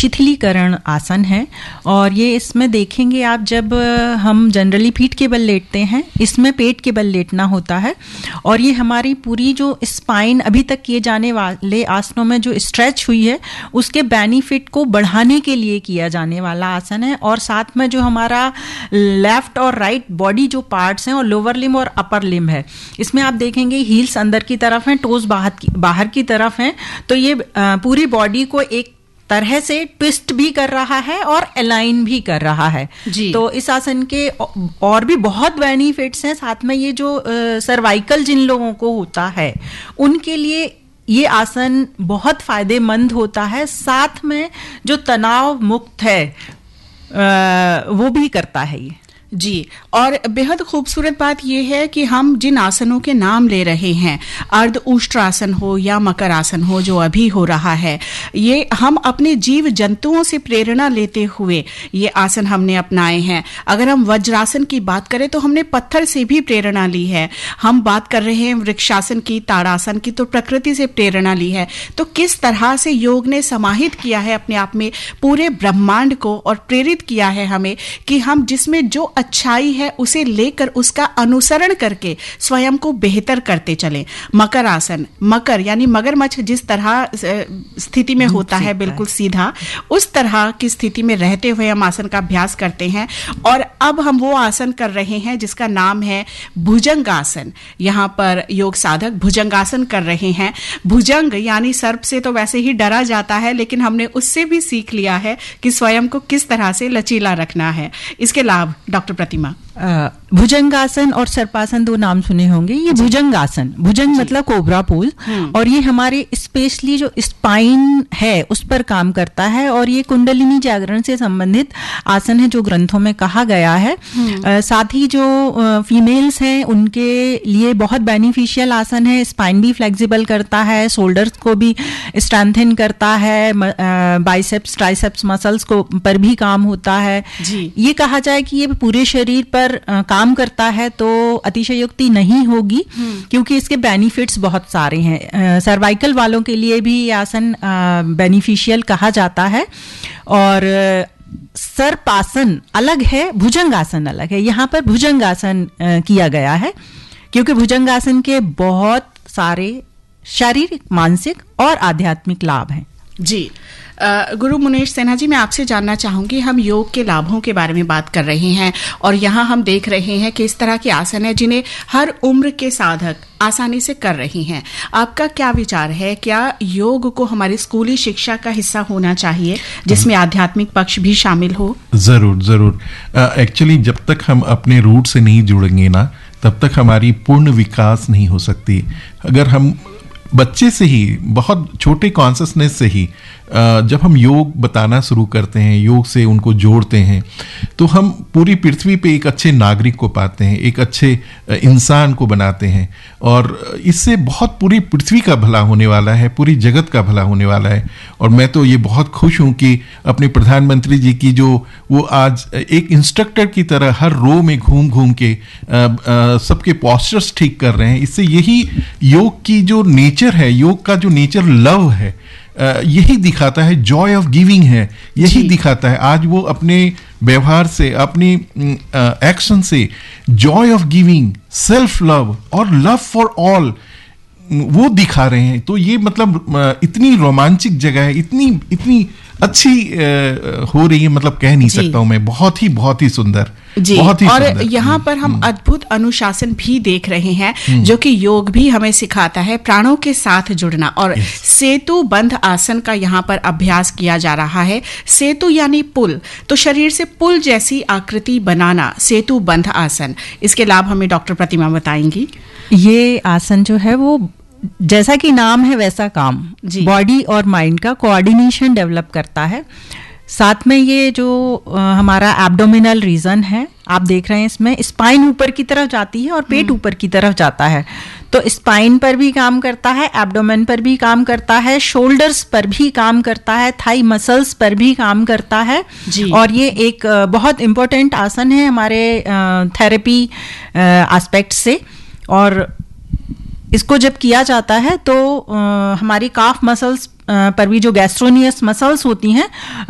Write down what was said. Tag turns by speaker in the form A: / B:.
A: शिथिलीकरण आसन है। और ये इसमें देखेंगे आप, जब हम जनरली पीठ के बल लेटते हैं, इसमें पेट के बल लेटना होता है। और ये हमारी पूरी जो स्पाइन अभी तक किए जाने वाले आसनों में जो स्ट्रेच हुई है उसके बेनिफिट को बढ़ाने के लिए किया जाने वाला आसन है। और साथ में जो हमारा लेफ्ट और राइट बॉडी जो पार्ट्स हैं और लोअर लिम्ब और अपर लिम्ब है, इसमें आप देखेंगे हील्स अंदर की तरफ हैं, टोज बाहर की तरफ हैं। तो ये पूरी बॉडी को एक तरह से ट्विस्ट भी कर रहा है और अलाइन भी कर रहा है जी। तो इस आसन के और भी बहुत बेनिफिट्स हैं। साथ में ये जो सर्वाइकल जिन लोगों को होता है उनके लिए ये आसन बहुत फायदेमंद होता है। साथ में जो तनाव मुक्त है वो भी करता है ये
B: जी। और बेहद खूबसूरत बात यह है कि हम जिन आसनों के नाम ले रहे हैं, अर्ध उष्ट्रासन हो या मकर आसन हो जो अभी हो रहा है, ये हम अपने जीव जंतुओं से प्रेरणा लेते हुए ये आसन हमने अपनाए हैं। अगर हम वज्रासन की बात करें तो हमने पत्थर से भी प्रेरणा ली है। हम बात कर रहे हैं वृक्षासन की, ताड़ासन की, तो प्रकृति से प्रेरणा ली है। तो किस तरह से योग ने समाहित किया है अपने आप में पूरे ब्रह्मांड को और प्रेरित किया है हमें कि हम जिसमें जो अच्छाई है उसे लेकर उसका अनुसरण करके स्वयं को बेहतर करते चलें। मकर आसन, मकर यानी मगरमच्छ जिस तरह स्थिति में होता है बिल्कुल सीधा, उस तरह की स्थिति में रहते हुए हम आसन का अभ्यास करते हैं। और अब हम वो आसन कर रहे हैं जिसका नाम है भुजंगासन। यहाँ पर योग साधक भुजंगासन कर रहे हैं। भुजंग यानी सर्प से तो वैसे ही डरा जाता है, लेकिन हमने उससे भी सीख लिया है कि स्वयं को किस तरह से लचीला रखना है। इसके लाभ डॉक्टर प्रतिमा।
A: भुजंगासन और सर्पासन दो नाम सुने होंगे। ये भुजंगासन, भुजंग मतलब कोबरा पोज, और ये हमारे स्पेशली जो स्पाइन है उस पर काम करता है। और ये कुंडलिनी जागरण से संबंधित आसन है जो ग्रंथों में कहा गया है। साथ ही जो फीमेल्स हैं उनके लिए बहुत बेनिफिशियल आसन है। स्पाइन भी फ्लेक्सिबल करता है, शोल्डर्स को भी स्ट्रेंथन करता है, बाइसेप्स ट्राइसेप्स मसल्स को पर भी काम होता है जी। ये कहा जाए कि ये पूरे शरीर पर काम करता है तो अतिशयोक्ति नहीं होगी, क्योंकि इसके बेनिफिट्स बहुत सारे हैं। सर्वाइकल वालों के लिए भी ये आसन बेनिफिशियल कहा जाता है। और सर्पासन अलग है, भुजंगासन अलग है। यहाँ पर भुजंगासन किया गया है क्योंकि भुजंगासन के बहुत सारे शारीरिक, मानसिक और आध्यात्मिक लाभ हैं
B: जी। गुरु मुनेश सिन्हा जी, मैं आपसे जानना चाहूंगी, हम योग के लाभों के बारे में बात कर रहे हैं और यहाँ हम देख रहे हैं कि इस तरह के आसन है जिन्हें हर उम्र के साधक आसानी से कर रहे हैं। आपका क्या विचार है, क्या योग को हमारी स्कूली शिक्षा का हिस्सा होना चाहिए जिसमें आध्यात्मिक पक्ष भी शामिल हो?
C: जरूर जरूर। एक्चुअली जब तक हम अपने रूट से नहीं जुड़ेंगे ना, तब तक हमारी पूर्ण विकास नहीं हो सकती। अगर हम बच्चे से ही, बहुत छोटे कॉन्शसनेस से ही जब हम योग बताना शुरू करते हैं, योग से उनको जोड़ते हैं, तो हम पूरी पृथ्वी पे एक अच्छे नागरिक को पाते हैं, एक अच्छे इंसान को बनाते हैं। और इससे बहुत पूरी पृथ्वी का भला होने वाला है, पूरी जगत का भला होने वाला है। और मैं तो ये बहुत खुश हूँ कि अपने प्रधानमंत्री जी की जो वो आज एक इंस्ट्रक्टर की तरह हर रो में घूम घूम के सबके पोस्चर्स ठीक कर रहे हैं। इससे यही योग की जो नेचर है, योग का जो नेचर लव है, यही दिखाता है, जॉय ऑफ गिविंग है, यही दिखाता है। आज वो अपने व्यवहार से, अपनी एक्शन से Joy of giving, self love और लव फॉर ऑल वो दिखा रहे हैं। तो ये मतलब इतनी रोमांचक जगह है, इतनी अच्छी हो रही है, मतलब कह नहीं सकता हूं मैं। बहुत ही सुंदर
B: जी। और यहाँ पर हम अद्भुत अनुशासन भी देख रहे हैं जो कि योग भी हमें सिखाता है, प्राणों के साथ जुड़ना। और सेतु बंध आसन का यहाँ पर अभ्यास किया जा रहा है। सेतु यानी पुल, तो शरीर से पुल जैसी आकृति बनाना, सेतु बंध आसन। इसके लाभ हमें डॉक्टर प्रतिमा बताएंगी।
A: ये आसन जो है वो जैसा कि नाम है वैसा काम, बॉडी और माइंड का कोऑर्डिनेशन डेवलप करता है। साथ में ये जो हमारा एब्डोमिनल रीजन है, आप देख रहे हैं इसमें स्पाइन ऊपर की तरफ जाती है और पेट ऊपर की तरफ जाता है। तो स्पाइन पर भी काम करता है, एब्डोमेन पर भी काम करता है, शोल्डर्स पर भी काम करता है, थाई मसल्स पर भी काम करता है। और ये एक बहुत इम्पोर्टेंट आसन है हमारे थेरेपी एस्पेक्ट से। और इसको जब किया जाता है तो हमारी काफ मसल्स पर भी जो गैस्ट्रोनियस मसल्स होती हैं